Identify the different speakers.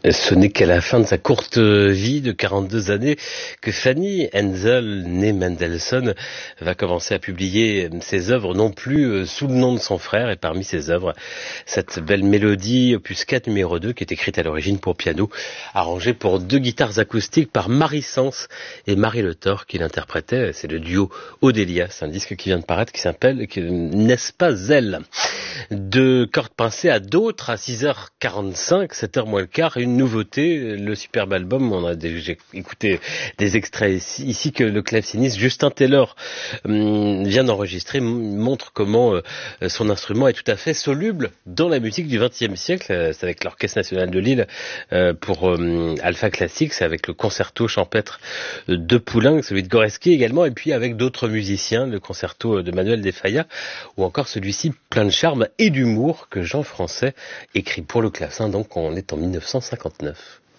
Speaker 1: Ce n'est qu'à la fin de sa courte vie de 42 années que Fanny Hensel, née Mendelssohn, va commencer à publier ses œuvres non plus sous le nom de son frère. Et parmi ses œuvres, cette belle mélodie, opus 4 numéro 2, qui est écrite à l'origine pour piano, arrangée pour 2 guitares acoustiques par Marie Sens et Marie Le Thor qui l'interprétaient. C'est le duo Odélia, c'est un disque qui vient de paraître qui s'appelle N'est-ce pas elle? De cordes pincées à d'autres à 6h45, 7h moins le quart, une nouveauté, le superbe album. On a déjà écouté des extraits ici que le claveciniste Justin Taylor vient d'enregistrer, montre comment son instrument est tout à fait soluble dans la musique du XXe siècle. C'est avec l'Orchestre National de Lille pour Alpha Classics, c'est avec le concerto champêtre de Poulenc, celui de Goreski également, et puis avec d'autres musiciens, le concerto de Manuel de Falla, ou encore celui-ci plein de charme et d'humour que Jean Français écrit pour le clavecin, donc on est en 1959.